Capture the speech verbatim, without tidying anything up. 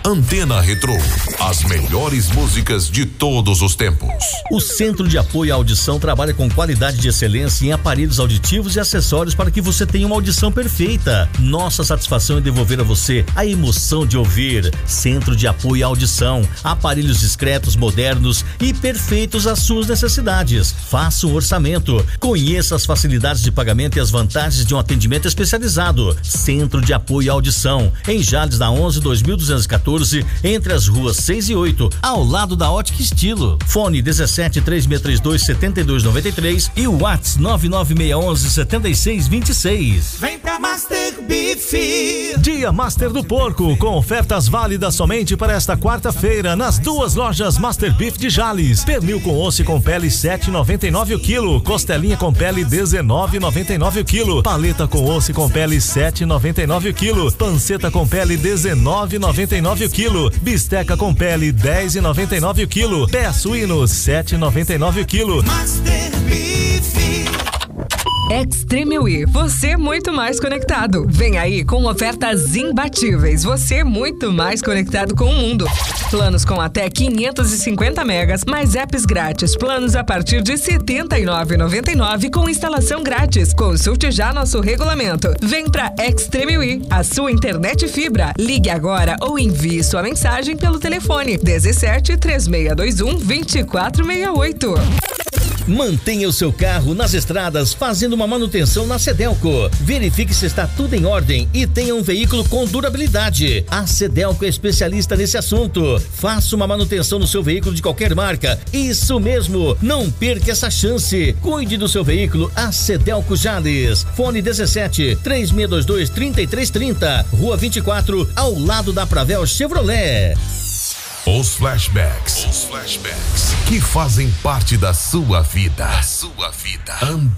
Antena Retrô, as melhores músicas de todos os tempos. O Centro de Apoio à Audição trabalha com qualidade de excelência em aparelhos auditivos e acessórios para que você tenha uma audição perfeita. Nossa satisfação é devolver a você a emoção de ouvir. Centro de Apoio à Audição, aparelhos discretos, modernos e perfeitos às suas necessidades. Faça um orçamento, conheça as facilidades de pagamento e as vantagens de um atendimento especializado. Centro de Apoio à Audição, em Jales da onze, dois mil duzentos e quatorze, entre as ruas seis e oito, ao lado da Ótica Estilo. Fone dezessete, três seis três dois, sete dois nove três e o WhatsApp nove nove seis um um, sete seis dois seis. Vem pra Master Beef. Dia Master do Porco, com ofertas válidas somente para esta quarta-feira nas duas lojas Master Beef de Jales. Pernil com osso e com pele sete reais e noventa e nove centavos o quilo, costelinha com pele dezenove reais e noventa e nove centavos o quilo, paleta com osso e com pele sete reais e noventa e nove centavos o quilo, panceta com pele dezenove reais e noventa e nove centavos o quilo, bisteca com pele dez reais e noventa e nove centavos o quilo, pé suíno sete reais e noventa e nove centavos o quilo. Master Beef. Extreme U I, você muito mais conectado. Vem aí com ofertas imbatíveis, você muito mais conectado com o mundo. Planos com até quinhentos e cinquenta megas, mais apps grátis. Planos a partir de setenta e nove reais e noventa e nove centavos com instalação grátis. Consulte já nosso regulamento. Vem pra Extreme U I, a sua internet fibra. Ligue agora ou envie sua mensagem pelo telefone dezessete, três seis dois um, vinte e quatro sessenta e oito. Mantenha o seu carro nas estradas fazendo uma manutenção na Cedelco. Verifique se está tudo em ordem e tenha um veículo com durabilidade. A Cedelco é especialista nesse assunto. Faça uma manutenção no seu veículo de qualquer marca. Isso mesmo, não perca essa chance. Cuide do seu veículo, a Cedelco Jales. Fone dezessete, três seis dois dois, trinta e três trinta, Rua vinte e quatro, ao lado da Pravel Chevrolet. Os flashbacks. Os flashbacks que fazem parte da sua vida. Da sua vida.